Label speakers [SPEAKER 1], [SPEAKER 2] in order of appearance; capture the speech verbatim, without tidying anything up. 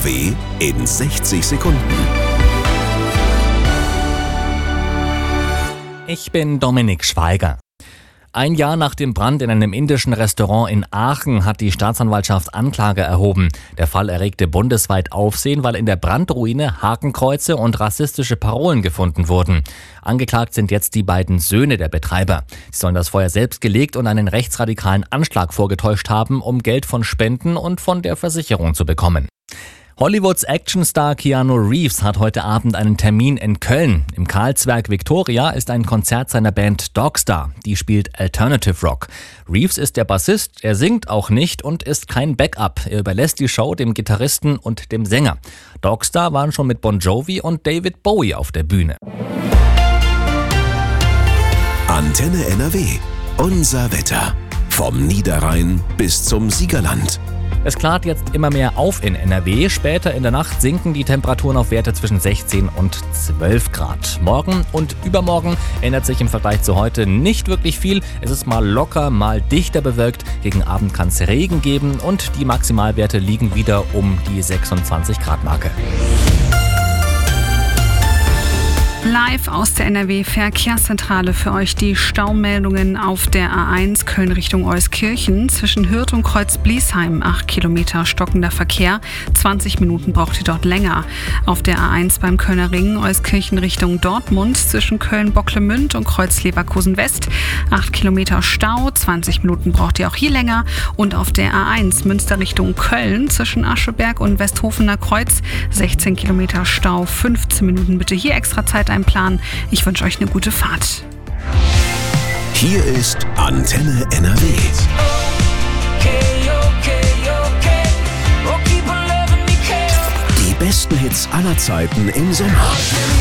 [SPEAKER 1] W in sechzig Sekunden.
[SPEAKER 2] Ich bin Dominik Schweiger. Ein Jahr nach dem Brand in einem indischen Restaurant in Aachen hat die Staatsanwaltschaft Anklage erhoben. Der Fall erregte bundesweit Aufsehen, weil in der Brandruine Hakenkreuze und rassistische Parolen gefunden wurden. Angeklagt sind jetzt die beiden Söhne der Betreiber. Sie sollen das Feuer selbst gelegt und einen rechtsradikalen Anschlag vorgetäuscht haben, um Geld von Spenden und von der Versicherung zu bekommen. Hollywoods Actionstar Keanu Reeves hat heute Abend einen Termin in Köln. Im Karlswerk Victoria ist ein Konzert seiner Band Dogstar. Die spielt Alternative Rock. Reeves ist der Bassist, er singt auch nicht und ist kein Backup. Er überlässt die Show dem Gitarristen und dem Sänger. Dogstar waren schon mit Bon Jovi und David Bowie auf der Bühne.
[SPEAKER 1] Antenne N R W. Unser Wetter. Vom Niederrhein bis zum Siegerland.
[SPEAKER 2] Es klart jetzt immer mehr auf in N R W. Später in der Nacht sinken die Temperaturen auf Werte zwischen sechzehn und zwölf Grad. Morgen und übermorgen ändert sich im Vergleich zu heute nicht wirklich viel. Es ist mal locker, mal dichter bewölkt. Gegen Abend kann es Regen geben und die Maximalwerte liegen wieder um die sechsundzwanzig Grad Marke.
[SPEAKER 3] Live aus der N R W-Verkehrszentrale für euch die Staumeldungen auf der A eins Köln Richtung Euskirchen. Zwischen Hürth und Kreuz-Bliesheim acht Kilometer stockender Verkehr. zwanzig Minuten braucht ihr dort länger. Auf der A eins beim Kölner Ring Euskirchen Richtung Dortmund zwischen Köln-Bocklemünd und Kreuz-Leverkusen-West. acht Kilometer Stau, zwanzig Minuten braucht ihr auch hier länger. Und auf der A eins Münster Richtung Köln zwischen Ascheberg und Westhofener Kreuz. sechzehn Kilometer Stau, fünfzehn Minuten bitte hier extra Zeit einplanen. Ich wünsche euch eine gute Fahrt.
[SPEAKER 1] Hier ist Antenne N R W. Die besten Hits aller Zeiten im Sommer.